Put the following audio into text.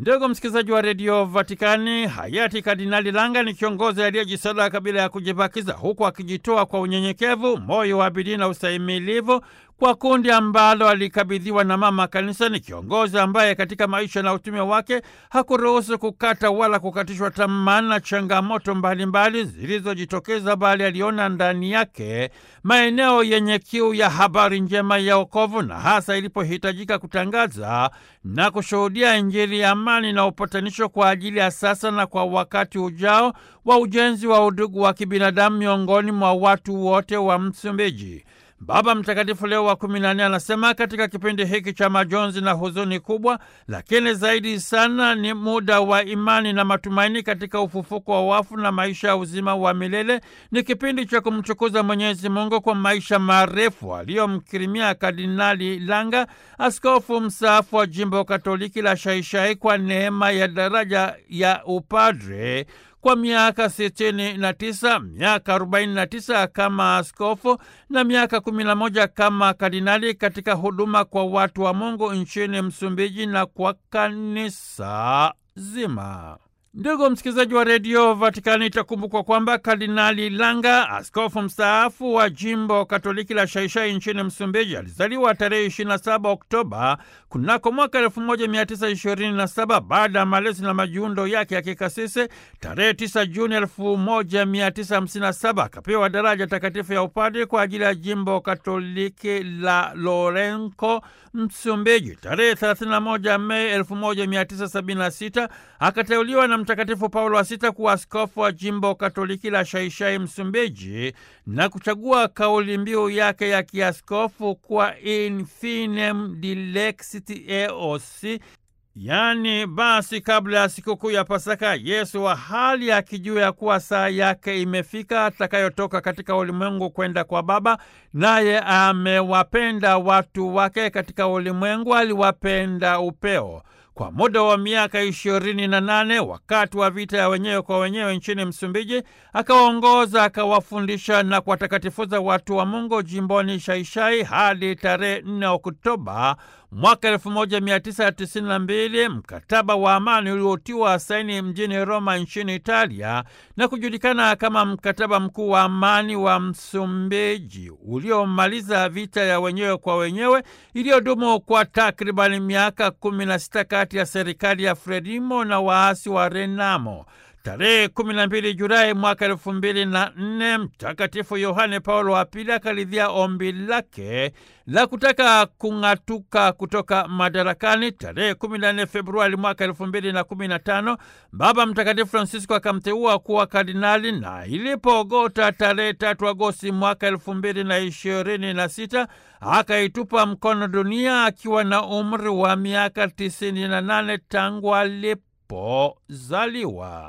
Ndugu msikilizaji wa redio Vatikani, hayati Kardinali Langa ni kiongozi aliyejisadaka bila ya kujibakiza, huku akijitoa kwa unyenyekevu, moyo wa bidii na ustahimilivu kwa kundi ambalo alikabidhiwa na Mama Kanisa. Ni kiongozi ambaye katika maisha na utume wake hakuruhusu kukata wala kukatishwa tamaa na changamoto mbalimbali zilizojitokeza, bali aliona ndani yake maeneo yenye kiu ya habari njema ya wokovu, na hasa ilipohitajika kutangaza na kushuhudia Injili ya amani na upatanisho kwa ajili ya sasa na kwa wakati ujao wa ujenzi wa udugu wa kibinadamu miongoni mwa watu wote wa Msumbiji. Baba Mtakatifu Leo wa 14 anasema katika kipindi hiki cha majonzi na huzuni kubwa, lakini zaidi sana ni muda wa imani na matumaini katika ufufuko wa wafu na maisha ya uzima wa milele. Ni kipindi cha kumtukuza Mwenyezi Mungu kwa maisha marefu aliyomkirimia Kardinali Langa, askofu mstaafu wa jimbo Katoliki la Xai-Xai, kwa neema ya daraja ya upadre kwa miaka 69, miaka 49 kama askofu na miaka 11 kama kardinali katika huduma kwa watu wa Mungu nchini Msumbiji na kwa kanisa zima. Ndugu msikilizaji wa redio Vatikani, itakumbukwa kwamba Kardinali Langa, askofu mstaafu wa jimbo Katoliki la Xai-Xai nchini Msumbiji, alizaliwa tarehe 27 Oktoba kunako mwaka 1927. Baada ya malezi na majiundo yake ya kikasisi, tarehe 9 Juni 1957 akapewa daraja takatifu ya upadre kwa ajili ya jimbo Katoliki la Lourenco, Msumbiji. Tarehe 31 Mei 1976 akateuliwa na Mtakatifu Paulo wa Sita kuwa askofu wa jimbo Katoliki la Xai-Xai, Msumbiji, na kuchagua kauli mbiu yake ya kiaskofu kwa In Finem Dilexit Eos, yani basi kabla ya sikukuu ya Pasaka, Yesu wa hali akijua ya kuwa saa yake imefika atakayotoka katika ulimwengu kwenda kwa Baba, naye amewapenda watu wake katika ulimwengu, aliwapenda upeo. Kwa muda wa miaka 28 wakati wa vita ya wenyewe kwa wenyewe nchini Msumbiji, akawaongoza, akawafundisha na kuwatakatifuza watu wa Mungu jimboni Xai-Xai hadi tarehe 4 Oktoba mwaka 1992, mkataba wa amani uliotiwa saini mjini Roma nchini Italia na kujulikana kama mkataba mkuu wa amani wa Msumbiji, uliomaliza vita ya wenyewe kwa wenyewe iliyodumu kwa takribani miaka 16 kati ya serikali ya Frelimo na waasi wa Renamo. Tarehe 12 Julai mwaka 2004, Mtakatifu Yohane Paulo wa Pili akaridhia ombi lake la kutaka kung'atuka kutoka madarakani. Tarehe 14 Februari mwaka 2015, Baba Mtakatifu Francisco akamteua kuwa kardinali, na ilipogota tarehe 3 Agosti mwaka 2026 akaitupa mkono dunia akiwa na umri wa miaka 98 tangu alipozaliwa.